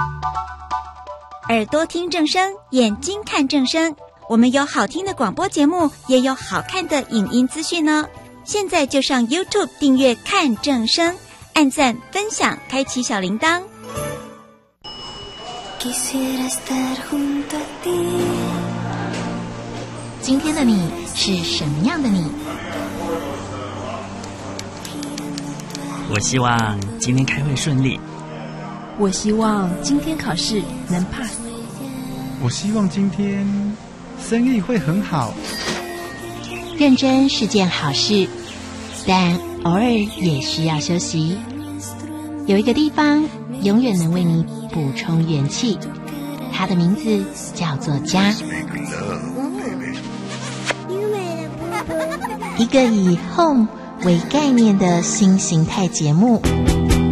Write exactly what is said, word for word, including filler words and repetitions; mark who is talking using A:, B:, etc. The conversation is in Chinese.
A: 耳朵听正声，眼睛看正声。我们有好听的广播节目，也有好看的影音资讯呢。现在就上 YouTube 订阅看正声，按赞分享，开启小铃铛。
B: 今天的你是什么样的你？
C: 我希望今天开会顺利。
D: 我希望今天考试能 pass。
E: 我希望今天生意会很好。
B: 认真是件好事，但偶尔也需要休息。有一个地方永远能为你补充元气，它的名字叫做家。一个以 home 为概念的新形态节目，